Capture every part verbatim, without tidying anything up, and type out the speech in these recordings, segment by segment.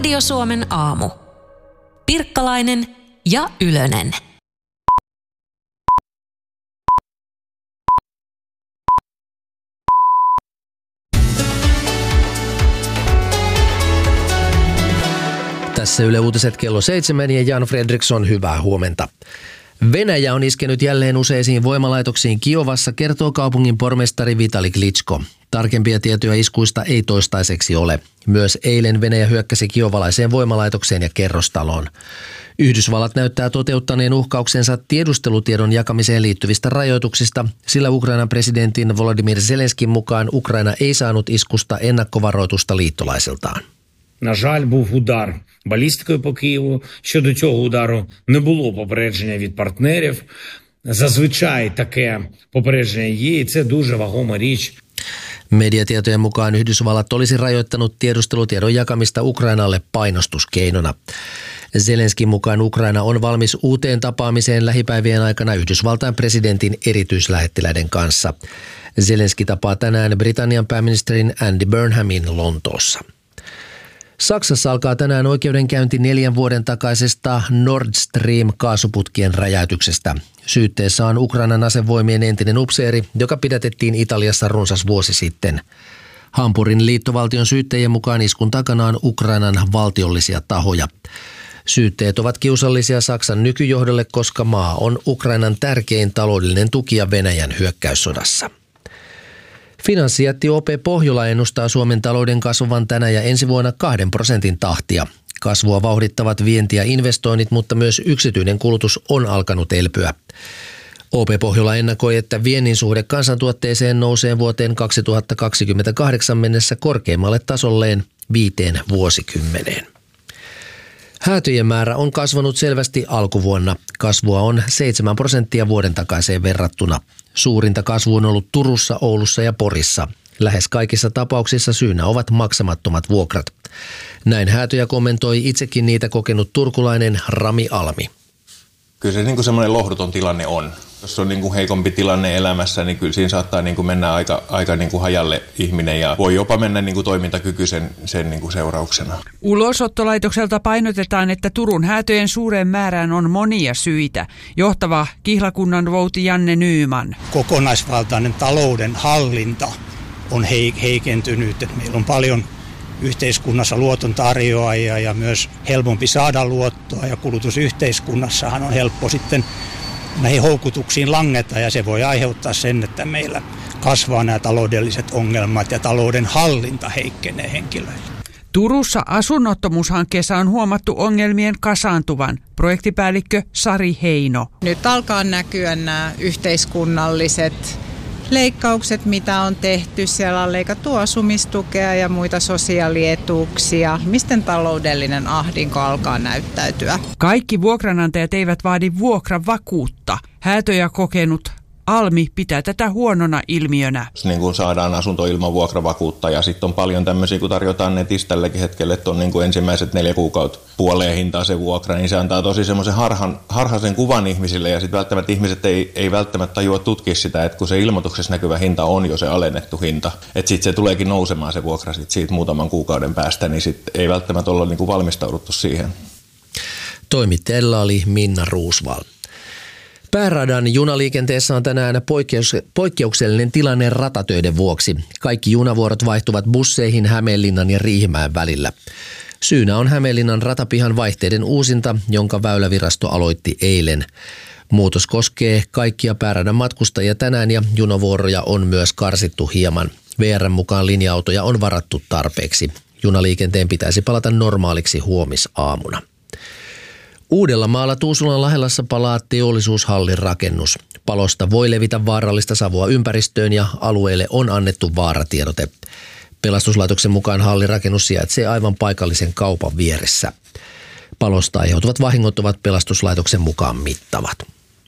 Radio Suomen aamu. Pirkkalainen ja Ylönen. Tässä Yle Uutiset kello seitsemän ja Jan Fredriksson, hyvää huomenta. Venäjä on iskenyt jälleen useisiin voimalaitoksiin Kiovassa, kertoo kaupungin pormestari Vitali Klitschko. Tarkempia tietoja iskuista ei toistaiseksi ole. Myös eilen Venäjä hyökkäsi kiovalaiseen voimalaitokseen ja kerrostaloon. Yhdysvallat näyttää toteuttaneen uhkauksensa tiedustelutiedon jakamiseen liittyvistä rajoituksista, sillä Ukrainan presidentin Volodymyr Zelenskin mukaan Ukraina ei saanut iskusta ennakkovaroitusta liittolaisiltaan. На жаль, був удар балістикою по Києву. Щодо цього удару не було попередження від партнерів. Зазвичай таке попередження є, і це дуже вагома річ. Mediatietojen mukaan Yhdysvallat olisi rajoittanut tiedustelutiedon jakamista Ukrainalle painostuskeinona. Zelenskin mukaan Ukraina on valmis uuteen tapaamiseen lähipäivien aikana Yhdysvaltain presidentin erityislähettiläiden kanssa. Zelenski tapaa tänään Britannian pääministerin Andy Burnhamin Lontoossa. Saksassa alkaa tänään oikeudenkäynti neljän vuoden takaisesta Nord Stream-kaasuputkien räjäytyksestä. Syytteessä on Ukrainan asevoimien entinen upseeri, joka pidätettiin Italiassa runsas vuosi sitten. Hampurin liittovaltion syyttäjien mukaan iskun takana on Ukrainan valtiollisia tahoja. Syytteet ovat kiusallisia Saksan nykyjohdolle, koska maa on Ukrainan tärkein taloudellinen tukija Venäjän hyökkäyssodassa. Finanssijätti O P Pohjola ennustaa Suomen talouden kasvavan tänä ja ensi vuonna kahden prosentin tahtia. Kasvua vauhdittavat vienti ja investoinnit, mutta myös yksityinen kulutus on alkanut elpyä. O P Pohjola ennakoi, että viennin suhde kansantuotteeseen nousee vuoteen kaksituhattakaksikymmentäkahdeksan mennessä korkeimmalle tasolleen viiteen vuosikymmeneen. Häätöjen määrä on kasvanut selvästi alkuvuonna. Kasvua on seitsemän prosenttia vuoden takaiseen verrattuna. Suurinta kasvu on ollut Turussa, Oulussa ja Porissa. Lähes kaikissa tapauksissa syynä ovat maksamattomat vuokrat. Näin häätöjä kommentoi itsekin niitä kokenut turkulainen Rami Almi. Kyllä se niin kuin semmoinen lohduton tilanne on. Jos on niin kuin heikompi tilanne elämässä, niin kyllä siinä saattaa niin kuin mennä aika, aika niin kuin hajalle ihminen ja voi jopa mennä niin kuin toimintakyky sen, sen niin kuin seurauksena. Ulosottolaitokselta painotetaan, että Turun häätöjen suureen määrään on monia syitä. Johtava kihlakunnan vouti Janne Nyyman. Kokonaisvaltainen talouden hallinta on heikentynyt. Että meillä on paljon yhteiskunnassa luoton tarjoajia ja myös helpompi saada luottoa ja kulutusyhteiskunnassahan on helppo sitten näihin houkutuksiin langeta ja se voi aiheuttaa sen, että meillä kasvaa nämä taloudelliset ongelmat ja talouden hallinta heikkenee henkilöille. Turussa asunnottomuushankkeessa on huomattu ongelmien kasaantuvan. Projektipäällikkö Sari Heino. Nyt alkaa näkyä nämä yhteiskunnalliset leikkaukset, mitä on tehty. Siellä on leikattu asumistukea ja muita sosiaalietuuksia. Miten taloudellinen ahdinko alkaa näyttäytyä? Kaikki vuokranantajat eivät vaadi vuokravakuutta. Häätöjä kokenut Almi pitää tätä huonona ilmiönä. Niin kuin saadaan asunto ilman vuokravakuutta ja sitten on paljon tämmöisiä, kun tarjotaan netistä tälläkin hetkellä, että on niin kuin ensimmäiset neljä kuukautta puoleen hintaa se vuokra, niin se antaa tosi semmoisen harhan, harhaisen kuvan ihmisille ja sitten välttämättä ihmiset ei, ei välttämättä tajua tutkia sitä, että kun se ilmoituksessa näkyvä hinta on jo se alennettu hinta, että sitten se tuleekin nousemaan se vuokra sit siitä muutaman kuukauden päästä, niin sitten ei välttämättä olla niin kuin valmistauduttu siihen. Toimittajalla oli Minna Ruusval. Pääradan junaliikenteessä on tänään poikkeus, poikkeuksellinen tilanne ratatöiden vuoksi. Kaikki junavuorot vaihtuvat busseihin Hämeenlinnan ja Riihimäen välillä. Syynä on Hämeenlinnan ratapihan vaihteiden uusinta, jonka Väylävirasto aloitti eilen. Muutos koskee kaikkia pääradan matkustajia tänään ja junavuoroja on myös karsittu hieman. V R:n mukaan linja-autoja on varattu tarpeeksi. Junaliikenteen pitäisi palata normaaliksi huomisaamuna. Uudellamaalla Tuusulan Lahelassa palaa teollisuushallin rakennus. Palosta voi levitä vaarallista savua ympäristöön ja alueelle on annettu vaaratiedote. Pelastuslaitoksen mukaan hallin rakennus sijaitsee aivan paikallisen kaupan vieressä. Palosta aiheutuvat vahingot ovat pelastuslaitoksen mukaan mittavat.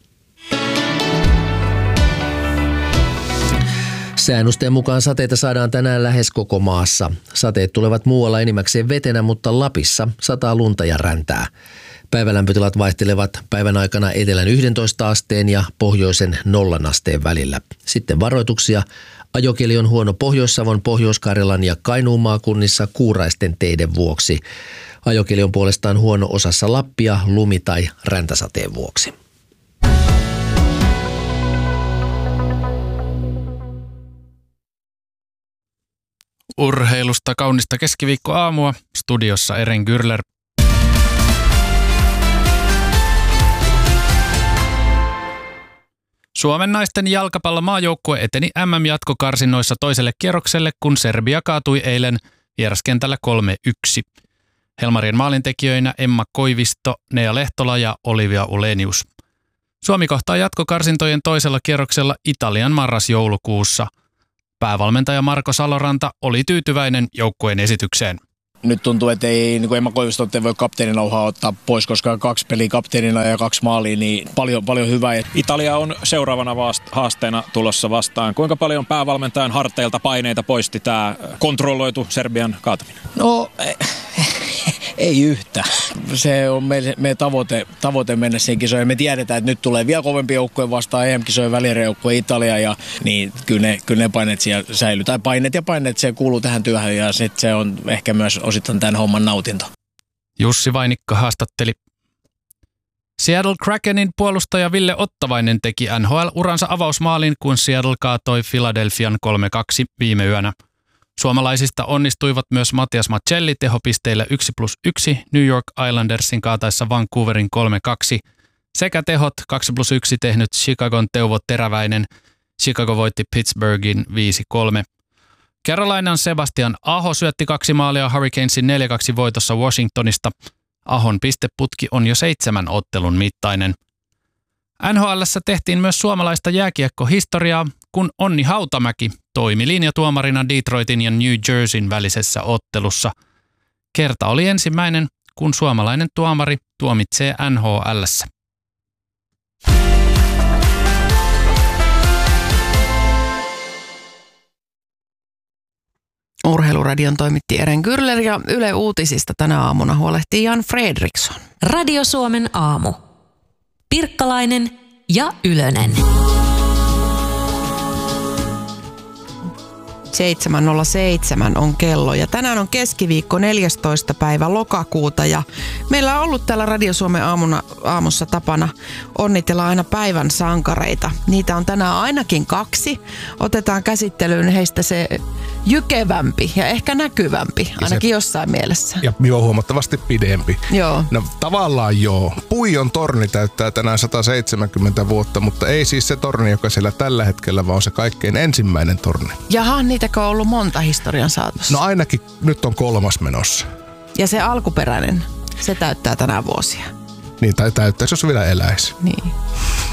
Säännösten mukaan sateita saadaan tänään lähes koko maassa. Sateet tulevat muualla enimmäkseen vetenä, mutta Lapissa sataa lunta ja räntää. Päivälämpötilat vaihtelevat päivän aikana etelän yhdentoista asteen ja pohjoisen nollan asteen välillä. Sitten varoituksia Ajokeli on huono Pohjois-Savon, Pohjois-Karjalan ja Kainuun maakunnissa kuuraisten teiden vuoksi. Ajokeli on puolestaan huono osassa Lappia lumi- tai räntäsateen vuoksi. Urheilusta kaunista keskiviikkoaamua. Studiossa Eren Gürler. Suomen naisten jalkapallomaajoukkue eteni M M-jatkokarsinnoissa toiselle kierrokselle, kun Serbia kaatui eilen vieraskentällä kolme yksi. Helmarien maalintekijöinä Emma Koivisto, Nea Lehtola ja Olivia Ulenius. Suomi kohtaa jatkokarsintojen toisella kierroksella Italian marras-joulukuussa. Päävalmentaja Marko Saloranta oli tyytyväinen joukkueen esitykseen. Nyt tuntuu, että ei, niin kuin Emma Koivisto ei voi kapteeninauhaa ottaa pois, koska kaksi peliä kapteenina ja kaksi maalia, niin paljon, paljon hyvää. Italia on seuraavana vast- haasteena tulossa vastaan. Kuinka paljon päävalmentajan harteilta paineita poisti tämä kontrolloitu Serbian kaataminen? No, ei yhtä. Se on meidän me tavoite, tavoite mennä siihen kisoihin. Me tiedetään, että nyt tulee vielä kovempi joukkue vastaan E M-kisojen välieräjoukkue Italia, ja niin kyllä ne, kyllä ne paineet siellä säilyy. Tai paineet ja paineet, se kuuluu tähän työhön, ja sit se on ehkä myös osittain tämän homman nautinto. Jussi Vainikka haastatteli. Seattle Krakenin puolustaja Ville Ottavainen teki N H L-uransa avausmaalin, kun Seattle kaatoi Philadelphian kolme kaksi viime yönä. Suomalaisista onnistuivat myös Matias Maccelli tehopisteillä yksi plus yksi New York Islandersin kaataessa Vancouverin kolme kaksi sekä tehot kaksi plus yksi tehnyt Chicagon Teuvo Teräväinen. Chicago voitti Pittsburghin viisi kolme. Carolinan Sebastian Aho syötti kaksi maalia Hurricanesin neljä kaksi voitossa Washingtonista. Ahon pisteputki on jo seitsemän ottelun mittainen. N H L:ssä tehtiin myös suomalaista jääkiekkohistoriaa, kun Onni Hautamäki toimi linjatuomarina Detroitin ja New Jerseyn välisessä ottelussa. Kerta oli ensimmäinen, kun suomalainen tuomari tuomitsee N H L:ssä. Urheiluradion toimitti Eren Gürler ja Yle Uutisista tänä aamuna huolehtii Jan Fredriksson. Radio Suomen aamu. Pirkkalainen ja Ylönen. seitsemän nolla seitsemän on kello ja tänään on keskiviikko neljästoista päivä lokakuuta ja meillä on ollut täällä Radio Suomen aamuna, aamussa tapana onnitella aina päivän sankareita. Niitä on tänään ainakin kaksi. Otetaan käsittelyyn heistä se jykevämpi ja ehkä näkyvämpi, ainakin jossain mielessä. Ja jo huomattavasti pidempi. Joo. No tavallaan joo. Puijon torni täyttää tänään sata seitsemänkymmentä vuotta, mutta ei siis se torni, joka siellä tällä hetkellä, vaan se kaikkein ensimmäinen torni. Jaha, niitäkö on ollut monta historian saatossa? No ainakin nyt on kolmas menossa. Ja se alkuperäinen, se täyttää tänään vuosia. Niin, tai täyttäisi, jos vielä eläisi. Niin.